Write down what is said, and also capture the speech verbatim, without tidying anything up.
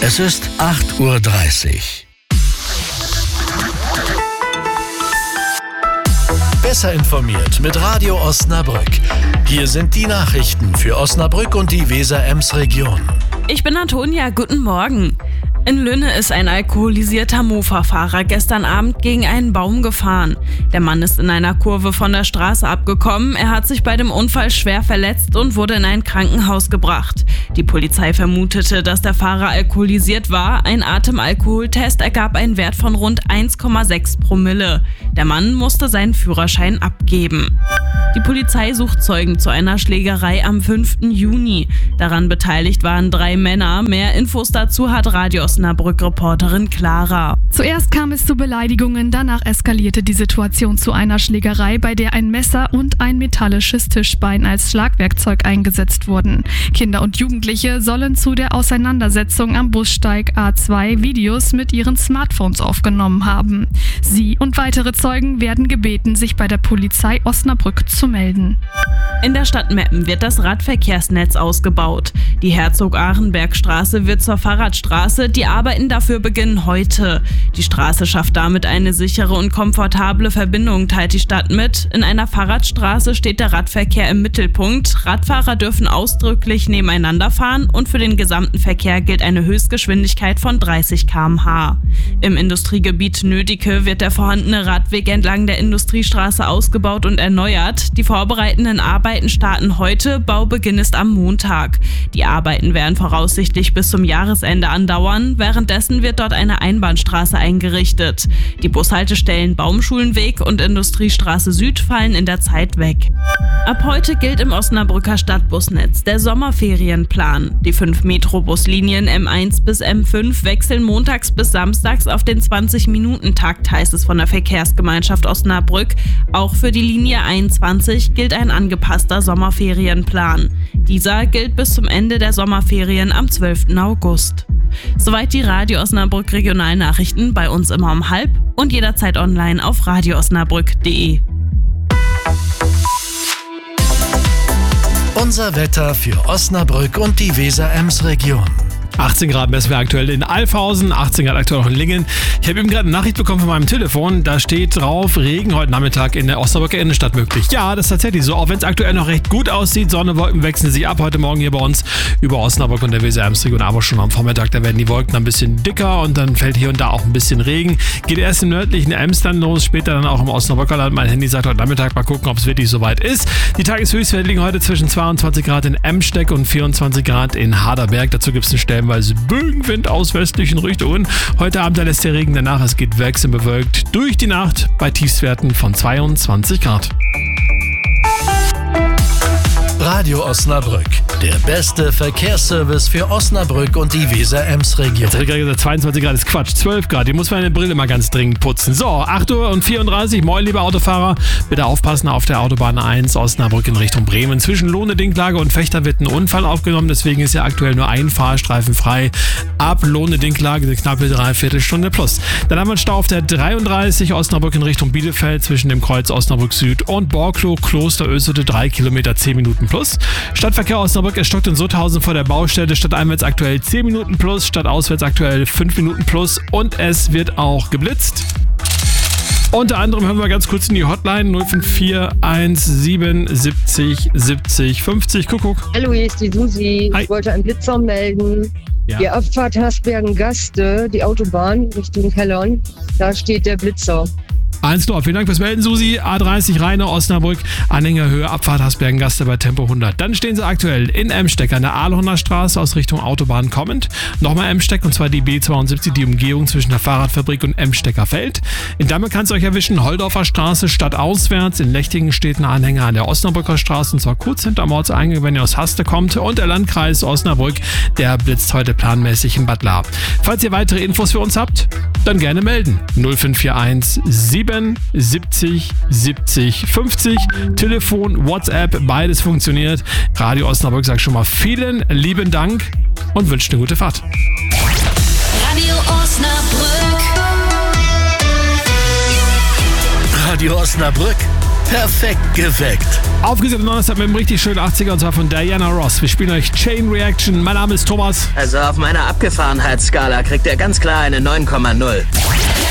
Es ist acht Uhr dreißig. Besser informiert mit Radio Osnabrück. Hier sind die Nachrichten für Osnabrück und die Weser-Ems-Region. Ich bin Antonia, guten Morgen. In Lünne ist ein alkoholisierter Mofa-Fahrer gestern Abend gegen einen Baum gefahren. Der Mann ist in einer Kurve von der Straße abgekommen. Er hat sich bei dem Unfall schwer verletzt und wurde in ein Krankenhaus gebracht. Die Polizei vermutete, dass der Fahrer alkoholisiert war. Ein Atemalkoholtest ergab einen Wert von rund eins Komma sechs Promille. Der Mann musste seinen Führerschein abgeben. Die Polizei sucht Zeugen zu einer Schlägerei am fünften Juni. Daran beteiligt waren drei Männer. Mehr Infos dazu hat Radio Osnabrück-Reporterin Clara. Zuerst kam es zu Beleidigungen, danach eskalierte die Situation zu einer Schlägerei, bei der ein Messer und ein metallisches Tischbein als Schlagwerkzeug eingesetzt wurden. Kinder und Jugendliche sollen zu der Auseinandersetzung am Bussteig A zwei Videos mit ihren Smartphones aufgenommen haben. Sie und weitere Zeugen werden gebeten, sich bei der Polizei Osnabrück zu melden. In der Stadt Meppen wird das Radverkehrsnetz ausgebaut. Die Herzog-Arenberg-Straße wird zur Fahrradstraße. Die Arbeiten dafür beginnen heute. Die Straße schafft damit eine sichere und komfortable Verbindung, teilt die Stadt mit. In einer Fahrradstraße steht der Radverkehr im Mittelpunkt. Radfahrer dürfen ausdrücklich nebeneinander fahren und für den gesamten Verkehr gilt eine Höchstgeschwindigkeit von dreißig Kilometer pro Stunde. Im Industriegebiet Nödike wird der vorhandene Radweg entlang der Industriestraße ausgebaut und erneuert. Die vorbereitenden Arbeiten starten heute, Baubeginn ist am Montag. Die Arbeiten werden voraussichtlich bis zum Jahresende andauern. Währenddessen wird dort eine Einbahnstraße eingerichtet. Die Bushaltestellen Baumschulenweg und Industriestraße Süd fallen in der Zeit weg. Ab heute gilt im Osnabrücker Stadtbusnetz der Sommerferienplan. Die fünf Metrobuslinien M eins bis M fünf wechseln montags bis samstags auf den zwanzig-Minuten-Takt, heißt es von der Verkehrsgemeinschaft Osnabrück. Auch für die Linie einundzwanzig gilt ein angepasster Sommerferienplan. Dieser gilt bis zum Ende der Sommerferien am zwölften August. Soweit die Radio Osnabrück Regionalnachrichten, bei uns immer um halb und jederzeit online auf radio osnabrück punkt de. Unser Wetter für Osnabrück und die Weser-Ems-Region. achtzehn Grad messen wir aktuell in Alfhausen, achtzehn Grad aktuell auch in Lingen. Ich habe eben gerade eine Nachricht bekommen von meinem Telefon, da steht drauf, Regen heute Nachmittag in der Osnabrücker Innenstadt möglich. Ja, das ist tatsächlich so, auch wenn es aktuell noch recht gut aussieht. Sonne, Wolken wechseln sich ab heute Morgen hier bei uns über Osnabrück und der Weser-Ems-Region, aber schon am Vormittag, da werden die Wolken ein bisschen dicker und dann fällt hier und da auch ein bisschen Regen. Geht erst im nördlichen Ems dann los, später dann auch im Osnabrücker Land. Mein Handy sagt heute Nachmittag, mal gucken, ob es wirklich soweit ist. Die Tageshöchstwerte liegen heute zwischen zweiundzwanzig Grad in Emsteck und vierundzwanzig Grad in Harderberg. Dazu gibt es eine stellenweise Böenwind aus westlichen Richtungen. Heute Abend lässt der Regen danach, es geht wechselnd bewölkt durch die Nacht bei Tiefstwerten von zweiundzwanzig Grad. Radio Osnabrück, der beste Verkehrsservice für Osnabrück und die Weser-Ems-Region. Jetzt habe ich gerade gesagt, zweiundzwanzig Grad ist Quatsch, zwölf Grad. Die muss meine Brille mal ganz dringend putzen. So, acht Uhr vierunddreißig. Moin, liebe Autofahrer. Bitte aufpassen auf der Autobahn eins Osnabrück in Richtung Bremen. Zwischen Lohne-Dinklage und Fechter wird ein Unfall aufgenommen. Deswegen ist ja aktuell nur ein Fahrstreifen frei. Ab Lohne-Dinklage eine knappe Dreiviertelstunde plus. Dann haben wir einen Stau auf der dreiunddreißig Osnabrück in Richtung Bielefeld zwischen dem Kreuz Osnabrück Süd und Borklow, Kloster Ösede, drei Kilometer, zehn Minuten plus. Stadtverkehr Osnabrück, es stockt in Sutthausen vor der Baustelle. Stadteinwärts aktuell zehn Minuten plus, stadtauswärts aktuell fünf Minuten plus und es wird auch geblitzt. Unter anderem hören wir ganz kurz in die Hotline null fünf vier eins sieben siebzig siebzig fünfzig. Kuckuck. Hallo, hier ist die Susi. Hi. Ich wollte einen Blitzer melden. Ja. Die Abfahrt Hasbergen-Gaste, die Autobahn Richtung Kellern, da steht der Blitzer. Eins klar, vielen Dank fürs Melden, Susi. A dreißig Rheine, Osnabrück, Anhängerhöhe, Abfahrt Hasbergen-Gaste bei Tempo hundert. Dann stehen sie aktuell in Emsteck an der Ahlhorner Straße aus Richtung Autobahn kommend. Nochmal Emsteck und zwar die B zweiundsiebzig, die Umgehung zwischen der Fahrradfabrik und Emstecker Feld. In Damme kann es euch erwischen, Holdorfer Straße stadtauswärts. In Lechtingen steht ein Anhänger an der Osnabrücker Straße und zwar kurz hinterm Ortseingang, wenn ihr aus Haste kommt. Und der Landkreis Osnabrück, der blitzt heute planmäßig in Bad Lahr. Falls ihr weitere Infos für uns habt, dann gerne melden. null fünf vier eins sieben siebzig siebzig fünfzig. Telefon, WhatsApp, beides funktioniert. Radio Osnabrück sagt schon mal vielen lieben Dank und wünscht eine gute Fahrt. Radio Osnabrück. Radio Osnabrück Perfekt geweckt. Aufgesetzt am Donnerstag mit einem richtig schönen achtziger und zwar von Diana Ross. Wir spielen euch Chain Reaction. Mein Name ist Thomas. Also auf meiner Abgefahrenheitsskala kriegt er ganz klar eine neun Komma null.